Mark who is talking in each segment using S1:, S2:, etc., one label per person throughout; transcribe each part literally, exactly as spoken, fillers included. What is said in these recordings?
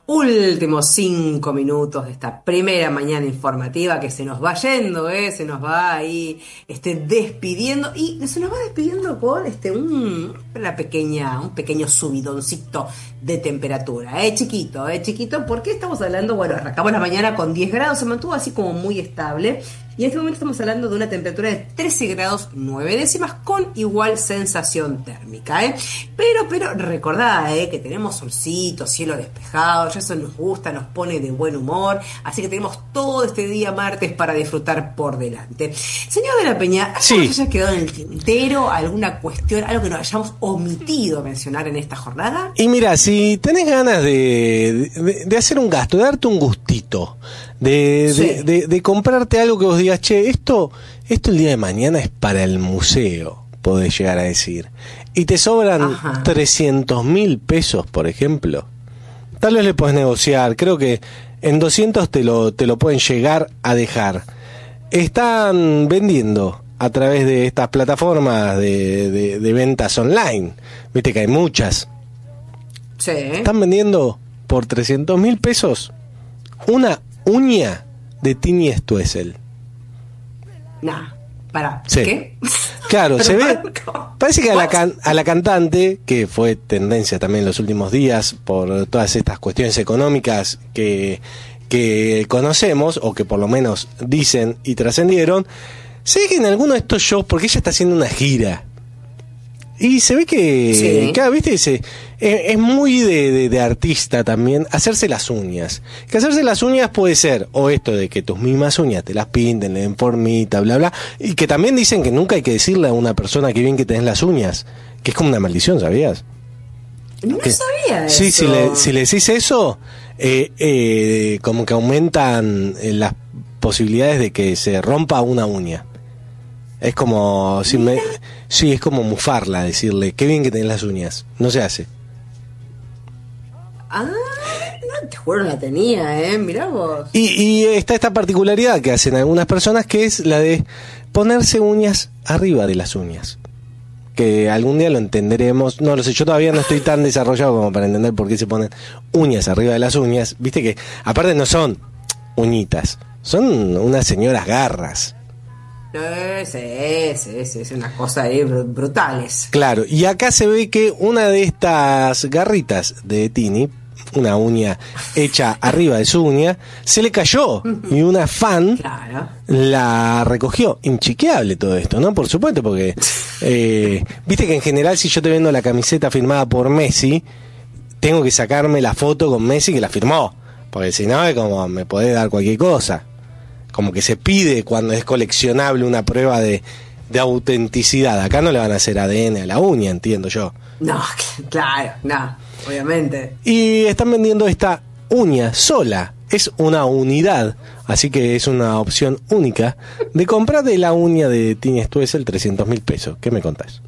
S1: últimos cinco minutos de esta primera mañana informativa que se nos va yendo, ¿eh? Se nos va ahí este, despidiendo y se nos va despidiendo con este, un, una pequeña, un pequeño subidoncito de temperatura, ¿eh? Chiquito, ¿eh? Chiquito, porque estamos hablando, bueno, arrancamos la mañana con diez grados, se mantuvo así como muy estable. Y en este momento estamos hablando de una temperatura de trece grados nueve décimas con igual sensación térmica, ¿eh? Pero, pero recordad, ¿eh? Que tenemos solcito, cielo despejado, ya eso nos gusta, nos pone de buen humor, así que tenemos todo este día martes para disfrutar por delante. Señor de la Peña, ¿algo
S2: sí.
S1: que haya quedado en el tintero, alguna cuestión, algo que nos hayamos omitido mencionar en esta jornada?
S2: Y mira, si tenés ganas de, de, de hacer un gasto, de darte un gustito, de,
S1: sí.
S2: de, de, de comprarte algo que vos digas, che, esto, esto el día de mañana es para el museo, podés llegar a decir, y te sobran trescientos mil pesos, por ejemplo, tal vez le podés negociar, creo que en doscientos te lo, te lo pueden llegar a dejar. Están vendiendo a través de estas plataformas de, de, de ventas online, viste que hay muchas.
S1: Sí.
S2: Están vendiendo por trescientos mil pesos una uña de Tini Stoessel.
S1: Nah, para,
S2: sí.
S1: ¿qué?
S2: Claro, se ve,
S1: ¿cómo?
S2: parece que a la, can, a la cantante, que fue tendencia también en los últimos días por todas estas cuestiones económicas que, que conocemos, o que por lo menos dicen y trascendieron, se ve que en alguno de estos shows, porque ella está haciendo una gira, y se ve que,
S1: sí.
S2: claro, viste, se, es, es muy de, de, de artista también hacerse las uñas. Que hacerse las uñas puede ser, o esto de que tus mismas uñas te las pinten, le den formita, bla, bla. Y que también dicen que nunca hay que decirle a una persona que bien que tenés las uñas, que es como una maldición, ¿sabías?
S1: No
S2: que,
S1: sabía eso.
S2: Sí, si le, si le decís eso, eh, eh, como que aumentan las posibilidades de que se rompa una uña. Es como si me, sí, es como mufarla, decirle, qué bien que tenés las uñas. No se hace.
S1: Ah, no, te juro la tenía, eh, mirá vos.
S2: Y, y está esta particularidad que hacen algunas personas, que es la de ponerse uñas arriba de las uñas. Que algún día lo entenderemos. No lo sé, yo todavía no estoy tan desarrollado como para entender por qué se ponen uñas arriba de las uñas. Viste que, aparte no son uñitas, son unas señoras garras.
S1: Sí, sí, sí, es una cosa ahí brutales.
S2: Claro, y acá se ve que una de estas garritas de Tini, una uña hecha arriba de su uña, se le cayó y una fan
S1: claro.
S2: la recogió. Inchequeable todo esto, ¿no? Por supuesto, porque eh, viste que en general si yo te vendo la camiseta firmada por Messi, tengo que sacarme la foto con Messi que la firmó, porque si no es como me podés dar cualquier cosa. Como que se pide cuando es coleccionable una prueba de, de autenticidad. Acá no le van a hacer A D N a la uña, entiendo yo.
S1: No, claro, no, obviamente.
S2: Y están vendiendo esta uña sola. Es una unidad, así que es una opción única de comprar de la uña de Tini Stoessel trescientos mil pesos. ¿Qué me contás?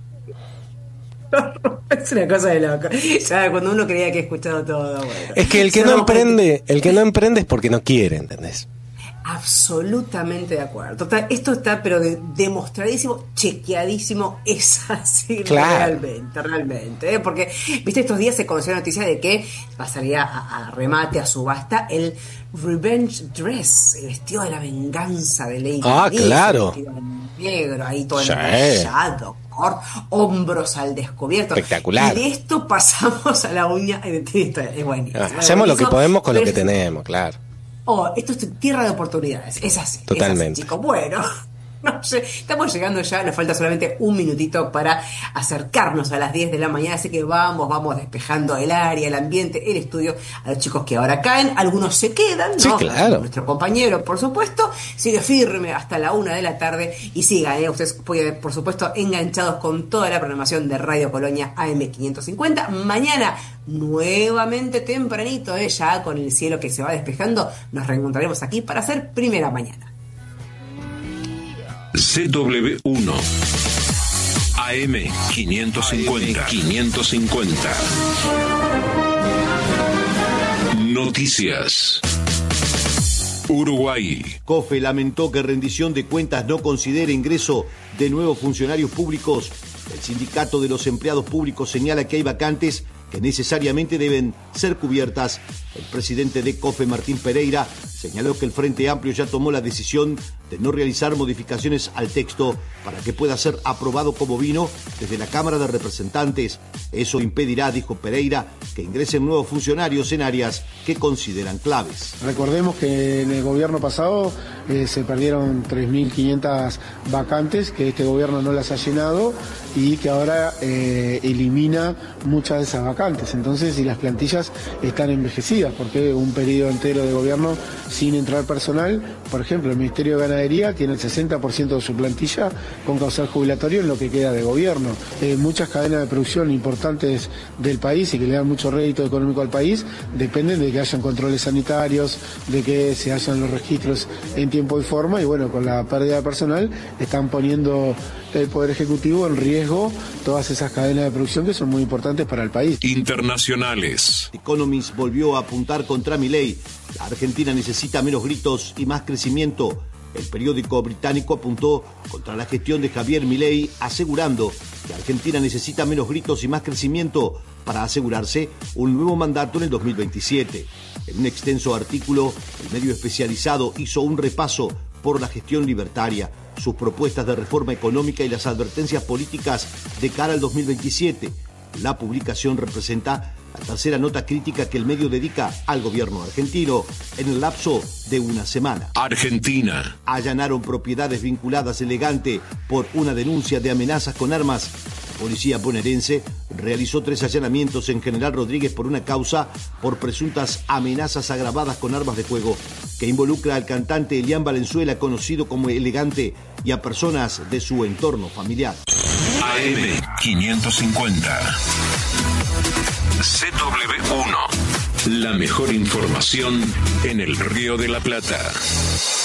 S1: Es una cosa de loco. Ya cuando uno creía que ha escuchado todo, bueno.
S2: Es que el que no emprende, el que no emprende es porque no quiere, ¿entendés?
S1: Absolutamente de acuerdo. Total, esto está pero de, demostradísimo, chequeadísimo, es así. Claro. realmente, realmente, ¿eh? Porque, viste, estos días se conoció la noticia de que pasaría a, a remate, a subasta, el Revenge Dress, el vestido de la venganza de Lady
S2: Ah,
S1: Di,
S2: claro.
S1: El vestido negro, ahí todo
S2: sí.
S1: enrollado, hombros al descubierto.
S2: Espectacular.
S1: Y de esto pasamos a la uña de Tito. Es buenísimo.
S2: Ah, hacemos lo que podemos con lo que tenemos, claro.
S1: Oh, esto es tierra de oportunidades, es así.
S2: Totalmente.
S1: Es así, chicos. Bueno, no sé, estamos llegando ya, nos falta solamente un minutito para acercarnos a las diez de la mañana, así que vamos, vamos despejando el área, el ambiente, el estudio, a los chicos que ahora caen, algunos se quedan, ¿no?
S2: Sí, claro.
S1: Nuestro compañero, por supuesto, sigue firme hasta la una de la tarde y sigan, ¿eh? Ustedes pueden, por supuesto, enganchados con toda la programación de Radio Colonia A M quinientos cincuenta. Mañana, nuevamente tempranito, ¿eh? Ya con el cielo que se va despejando, nos reencontraremos aquí para hacer Primera Mañana.
S3: C W uno A M quinientos cincuenta. quinientos cincuenta. Noticias. Uruguay.
S4: COFE lamentó que rendición de cuentas no considere ingreso de nuevos funcionarios públicos. El sindicato de los empleados públicos señala que hay vacantes que necesariamente deben ser cubiertas. El presidente de COFE, Martín Pereira, señaló que el Frente Amplio ya tomó la decisión de no realizar modificaciones al texto para que pueda ser aprobado como vino desde la Cámara de Representantes. Eso impedirá, dijo Pereira, que ingresen nuevos funcionarios en áreas que consideran claves.
S5: Recordemos que en el gobierno pasado eh, se perdieron tres mil quinientas vacantes, que este gobierno no las ha llenado y que ahora eh, elimina muchas de esas vacantes. Entonces, si las plantillas están envejecidas, porque un periodo entero de gobierno sin entrar personal, por ejemplo, el Ministerio de Ganadería tiene el sesenta por ciento de su plantilla con causal jubilatorio en lo que queda de gobierno. Eh, muchas cadenas de producción importantes del país y que le dan mucho rédito económico al país dependen de que hayan controles sanitarios, de que se hagan los registros en tiempo y forma, y bueno, con la pérdida de personal están poniendo el Poder Ejecutivo en riesgo todas esas cadenas de producción que son muy importantes para el país.
S3: Internacionales.
S4: Economist volvió a apuntar contra Milei. La Argentina necesita menos gritos y más crecimiento. El periódico británico apuntó contra la gestión de Javier Milei, asegurando que Argentina necesita menos gritos y más crecimiento para asegurarse un nuevo mandato en el dos mil veintisiete. En un extenso artículo, el medio especializado hizo un repaso por la gestión libertaria, sus propuestas de reforma económica y las advertencias políticas de cara al dos mil veintisiete. La publicación representa la tercera nota crítica que el medio dedica al gobierno argentino en el lapso de una semana.
S3: Argentina.
S4: Allanaron propiedades vinculadas Elegante por una denuncia de amenazas con armas. La policía bonaerense realizó tres allanamientos en General Rodríguez por una causa por presuntas amenazas agravadas con armas de fuego que involucra al cantante Elian Valenzuela, conocido como Elegante, y a personas de su entorno familiar.
S3: A M quinientos cincuenta. C W uno. La mejor información en el Río de la Plata.